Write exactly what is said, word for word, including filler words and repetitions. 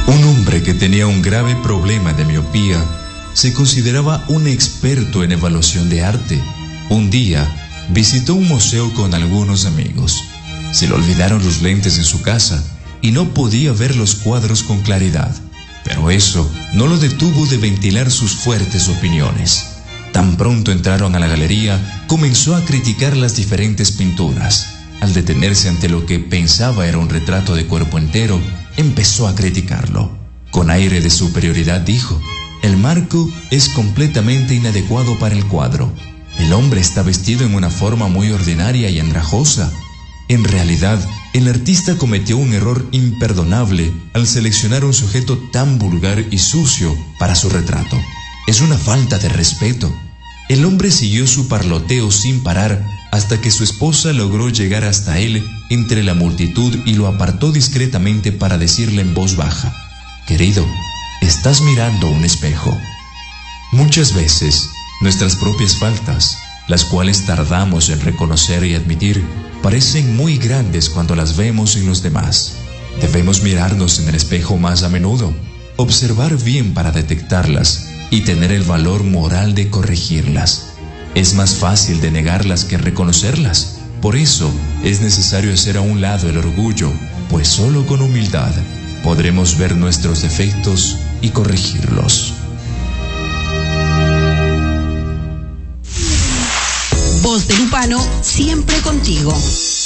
Un hombre que tenía un grave problema de miopía se consideraba un experto en evaluación de arte. Un día visitó un museo con algunos amigos. Se le olvidaron los lentes en su casa y no podía ver los cuadros con claridad. Pero eso no lo detuvo de ventilar sus fuertes opiniones. Tan pronto entraron a la galería, comenzó a criticar las diferentes pinturas. Al detenerse ante lo que pensaba era un retrato de cuerpo entero, empezó a criticarlo. Con aire de superioridad dijo: el marco es completamente inadecuado para el cuadro. El hombre está vestido en una forma muy ordinaria y andrajosa. En realidad, el artista cometió un error imperdonable al seleccionar un sujeto tan vulgar y sucio para su retrato. Es una falta de respeto. El hombre siguió su parloteo sin parar hasta que su esposa logró llegar hasta él entre la multitud y lo apartó discretamente para decirle en voz baja: querido, estás mirando un espejo. Muchas veces, nuestras propias faltas, las cuales tardamos en reconocer y admitir, parecen muy grandes cuando las vemos en los demás. Debemos mirarnos en el espejo más a menudo, observar bien para detectarlas y tener el valor moral de corregirlas. Es más fácil de negarlas que reconocerlas. Por eso es necesario hacer a un lado el orgullo, pues solo con humildad podremos ver nuestros defectos y corregirlos. Voz de Lupano, siempre contigo.